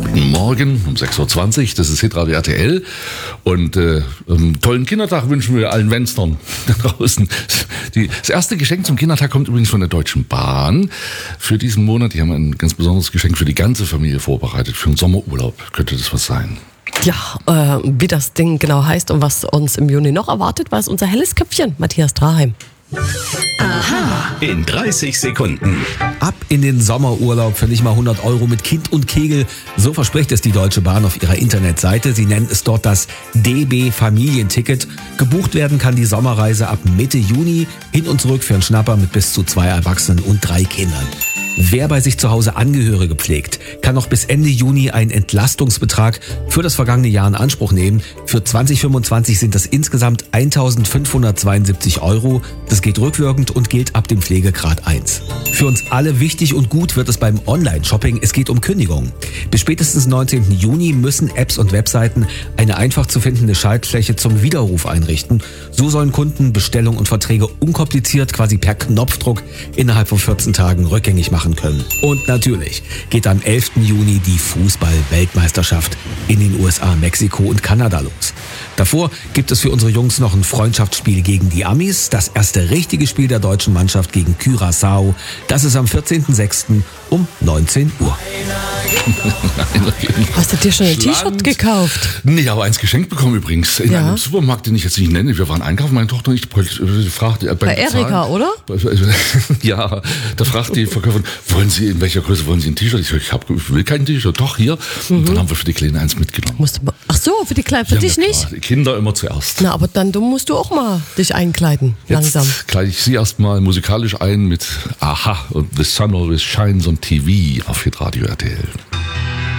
Guten Morgen um 6.20 Uhr, das ist Hitradio RTL und einen tollen Kindertag wünschen wir allen Wenstern da draußen. Das erste Geschenk zum Kindertag kommt übrigens von der Deutschen Bahn für diesen Monat. Die haben ein ganz besonderes Geschenk für die ganze Familie vorbereitet, für einen Sommerurlaub. Könnte das was sein? Ja, wie das Ding genau heißt und was uns im Juni noch erwartet, weiß unser helles Köpfchen, Matthias Draheim. Aha. In 30 Sekunden. Ab in den Sommerurlaub für nicht mal 100 € mit Kind und Kegel. So verspricht es die Deutsche Bahn auf ihrer Internetseite. Sie nennen es dort das DB Familienticket. Gebucht werden kann die Sommerreise ab Mitte Juni hin und zurück für einen Schnapper mit bis zu 2 Erwachsenen und 3 Kindern. Wer bei sich zu Hause Angehörige pflegt, kann noch bis Ende Juni einen Entlastungsbetrag für das vergangene Jahr in Anspruch nehmen. Für 2025 sind das insgesamt 1.572 €. Das geht rückwirkend und gilt ab dem Pflegegrad 1. Für uns alle wichtig und gut wird es beim Online-Shopping. Es geht um Kündigungen. Bis spätestens 19. Juni müssen Apps und Webseiten eine einfach zu findende Schaltfläche zum Widerruf einrichten. So sollen Kunden Bestellungen und Verträge unkompliziert, quasi per Knopfdruck, innerhalb von 14 Tagen rückgängig machen können. Und natürlich geht am 11. Juni die Fußball-Weltmeisterschaft in den USA, Mexiko und Kanada los. Davor gibt es für unsere Jungs noch ein Freundschaftsspiel gegen die Amis. Das erste richtige Spiel der deutschen Mannschaft gegen Curaçao. Das ist am 14.06. um 19 Uhr. Hast du dir schon ein T-Shirt gekauft? Nee, aber eins geschenkt bekommen übrigens. In einem Supermarkt, den ich jetzt nicht nenne. Wir waren einkaufen, meine Tochter und ich fragte bei Erika, oder? Ja, da fragt die Verkäuferin, in welcher Größe wollen Sie ein T-Shirt? Ich will kein T-Shirt. Doch, hier. Und dann haben wir für die Kleine eins mitgenommen. Ach so, für die Kleine, für dich nicht? Die Kinder immer zuerst. Na, aber dann musst du auch mal dich einkleiden, langsam. Jetzt kleide ich sie erstmal musikalisch ein mit Aha und The Sun Always Shines on TV auf Hitradio RTL.